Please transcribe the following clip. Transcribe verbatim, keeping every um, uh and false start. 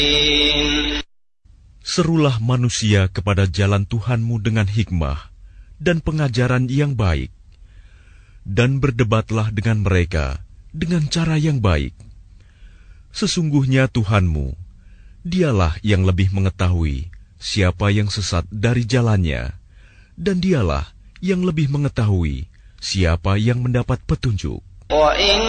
Serulah manusia kepada jalan Tuhanmu dengan hikmah dan pengajaran yang baik, dan berdebatlah dengan mereka dengan cara yang baik. Sesungguhnya Tuhanmu, Dialah yang lebih mengetahui siapa yang sesat dari jalannya, dan Dialah yang lebih mengetahui siapa yang mendapat petunjuk.